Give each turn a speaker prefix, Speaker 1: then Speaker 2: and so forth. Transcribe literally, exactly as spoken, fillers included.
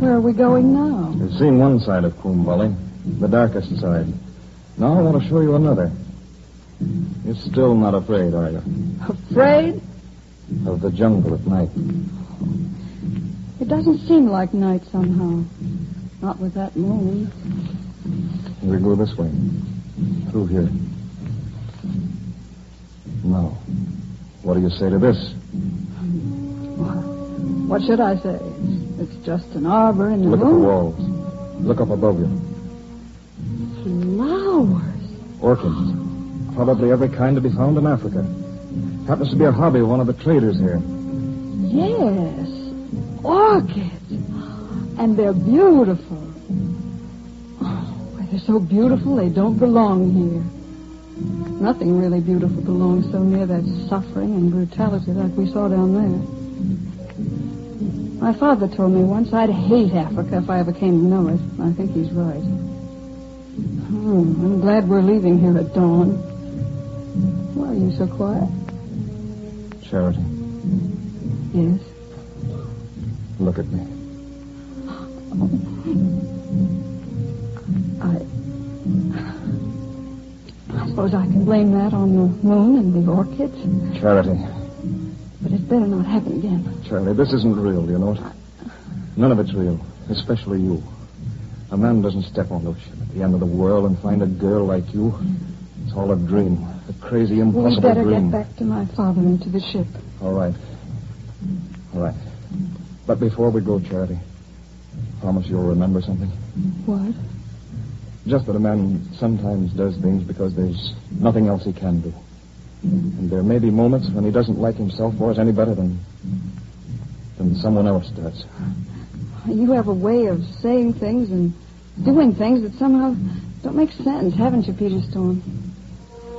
Speaker 1: Where are we going now?
Speaker 2: You've seen one side of Kumbali, the darkest side. Now I want to show you another. You're still not afraid, are you?
Speaker 1: Afraid?
Speaker 2: Of the jungle at night.
Speaker 1: It doesn't seem like night somehow. Not with that moon.
Speaker 2: We go this way. Through here. Now, what do you say to this?
Speaker 1: What should I say? It's just an arbor in the
Speaker 2: Look
Speaker 1: moon.
Speaker 2: at the walls. Look up above you.
Speaker 1: Flowers.
Speaker 2: Orchids. Probably every kind to be found in Africa. Happens to be a hobby of one of the traders here.
Speaker 1: Yes. Orchids. And they're beautiful. Oh, they're so beautiful they don't belong here. Nothing really beautiful belongs so near that suffering and brutality like we saw down there. My father told me once I'd hate Africa if I ever came to know it. I think he's right. Oh, I'm glad we're leaving here at dawn. Why are you so quiet?
Speaker 2: Charity.
Speaker 1: Yes?
Speaker 2: Look at me.
Speaker 1: I... I suppose I can blame that on the moon and the orchids.
Speaker 2: Charity.
Speaker 1: But it's better not happen again.
Speaker 2: Charlie, this isn't real, you know it? None of it's real, especially you. A man doesn't step on the ship at the end of the world and find a girl like you. It's all a dream, a crazy, impossible
Speaker 1: we better
Speaker 2: dream.
Speaker 1: get back to my father and to the ship.
Speaker 2: All right. All right. But before we go, Charity, promise you'll remember something.
Speaker 1: What?
Speaker 2: Just that a man sometimes does things because there's nothing else he can do. And there may be moments when he doesn't like himself for it any better than than someone else does.
Speaker 1: You have a way of saying things and doing things that somehow don't make sense, haven't you, Peter Stone?